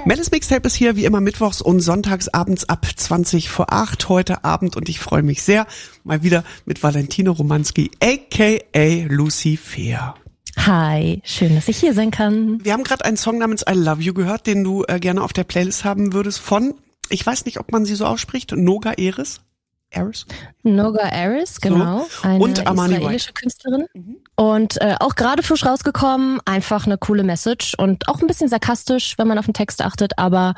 Melis Mixtape ist hier wie immer mittwochs und sonntags abends ab 20:08 heute Abend und ich freue mich sehr, mal wieder mit Valentine Romanski, aka Lucy Fair. Hi, schön, dass ich hier sein kann. Wir haben gerade einen Song namens I Love You gehört, den du gerne auf der Playlist haben würdest von, ich weiß nicht, ob man sie so ausspricht, Noga Eris. Noga Eris, genau. So. Eine und Amani israelische White. Künstlerin. Und auch gerade frisch rausgekommen, einfach eine coole Message und auch ein bisschen sarkastisch, wenn man auf den Text achtet, aber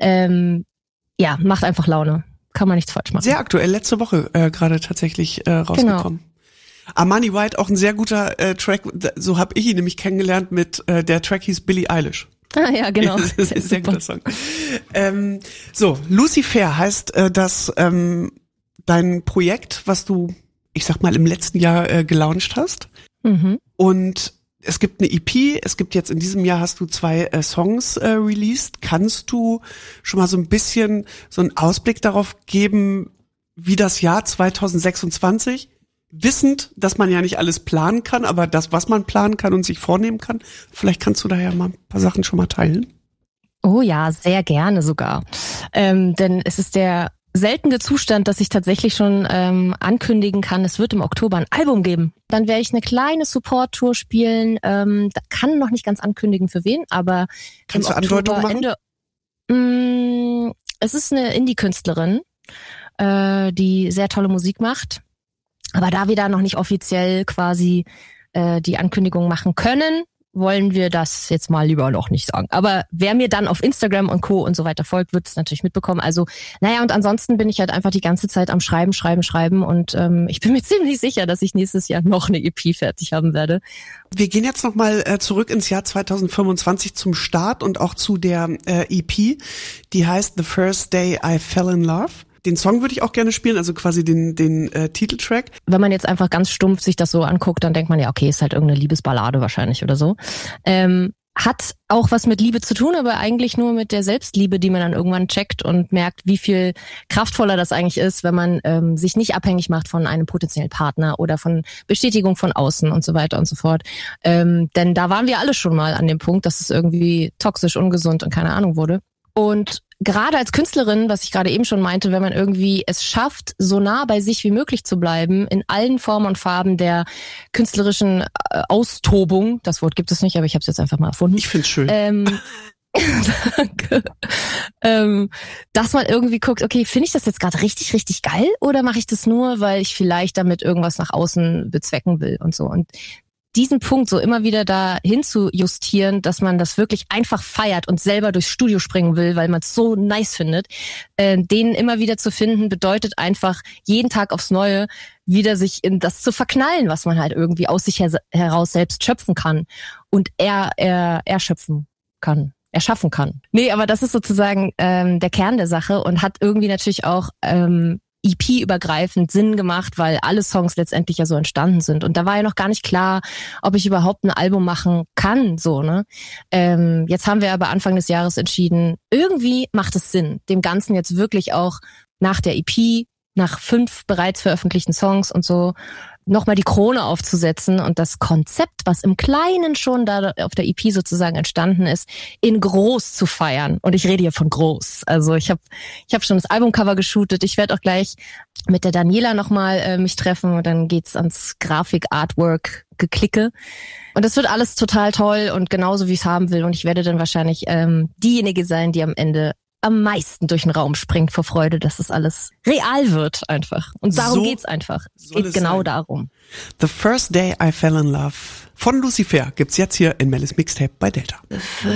ja, macht einfach Laune. Kann man nichts falsch machen. Sehr aktuell, letzte Woche gerade tatsächlich rausgekommen. Genau. Amani White, auch ein sehr guter Track, so habe ich ihn nämlich kennengelernt mit, der Track hieß Billie Eilish. Ah, ja, genau. Das ist ein sehr guter Song. So, Lucy Fair heißt das dein Projekt, was du, ich sag mal, im letzten Jahr gelauncht hast. Mhm. Und es gibt eine EP, es gibt jetzt in diesem Jahr hast du 2 Songs released. Kannst du schon mal so ein bisschen so einen Ausblick darauf geben, wie das Jahr 2026, wissend, dass man ja nicht alles planen kann, aber das, was man planen kann und sich vornehmen kann, vielleicht kannst du da ja mal ein paar Sachen schon mal teilen. Oh ja, sehr gerne sogar. Denn es ist der seltene Zustand, dass ich tatsächlich schon ankündigen kann, es wird im Oktober ein Album geben. Dann werde ich eine kleine Support-Tour spielen. Kann noch nicht ganz ankündigen, für wen, aber kannst im du Oktober, Andeutung machen? Es ist eine Indie-Künstlerin, die sehr tolle Musik macht, aber da wir da noch nicht offiziell quasi die Ankündigung machen können, wollen wir das jetzt mal lieber noch nicht sagen. Aber wer mir dann auf Instagram und Co. und so weiter folgt, wird es natürlich mitbekommen. Also, naja, und ansonsten bin ich halt einfach die ganze Zeit am Schreiben und ich bin mir ziemlich sicher, dass ich nächstes Jahr noch eine EP fertig haben werde. Wir gehen jetzt nochmal zurück ins Jahr 2025 zum Start und auch zu der EP, die heißt The First Day I Fell in Love. Den Song würde ich auch gerne spielen, also quasi den Titeltrack. Wenn man jetzt einfach ganz stumpf sich das so anguckt, dann denkt man ja, okay, ist halt irgendeine Liebesballade wahrscheinlich oder so. Hat auch was mit Liebe zu tun, aber eigentlich nur mit der Selbstliebe, die man dann irgendwann checkt und merkt, wie viel kraftvoller das eigentlich ist, wenn man sich nicht abhängig macht von einem potenziellen Partner oder von Bestätigung von außen und so weiter und so fort. Denn da waren wir alle schon mal an dem Punkt, dass es irgendwie toxisch, ungesund und keine Ahnung wurde. Und gerade als Künstlerin, was ich gerade eben schon meinte, wenn man irgendwie es schafft, so nah bei sich wie möglich zu bleiben, in allen Formen und Farben der künstlerischen Austobung, das Wort gibt es nicht, aber ich habe es jetzt einfach mal erfunden. Ich find's schön. Danke. Dass man irgendwie guckt, okay, finde ich das jetzt gerade richtig, richtig geil oder mache ich das nur, weil ich vielleicht damit irgendwas nach außen bezwecken will und so. Und diesen Punkt so immer wieder da hinzujustieren, dass man das wirklich einfach feiert und selber durchs Studio springen will, weil man es so nice findet, den immer wieder zu finden, bedeutet einfach jeden Tag aufs Neue wieder sich in das zu verknallen, was man halt irgendwie aus sich heraus selbst schöpfen kann und erschaffen kann. Nee, aber das ist sozusagen der Kern der Sache und hat irgendwie natürlich auch EP-übergreifend Sinn gemacht, weil alle Songs letztendlich ja so entstanden sind. Und da war ja noch gar nicht klar, ob ich überhaupt ein Album machen kann, so, ne? Jetzt haben wir aber Anfang des Jahres entschieden, irgendwie macht es Sinn, dem Ganzen jetzt wirklich auch nach der EP, nach 5 bereits veröffentlichten Songs und so, nochmal die Krone aufzusetzen und das Konzept, was im Kleinen schon da auf der EP sozusagen entstanden ist, in groß zu feiern. Und ich rede hier von groß. Also ich hab schon das Albumcover geshootet. Ich werde auch gleich mit der Daniela nochmal mich treffen und dann geht's ans Grafik-Artwork-Geklicke. Und das wird alles total toll und genauso, wie ich es haben will. Und ich werde dann wahrscheinlich diejenige sein, die am Ende am meisten durch den Raum springt vor Freude, dass das alles real wird einfach. Und darum geht's einfach. Es geht genau darum. The First Day I Fell in Love von Lucy Fair gibt's jetzt hier in Melis Mixtape bei Delta.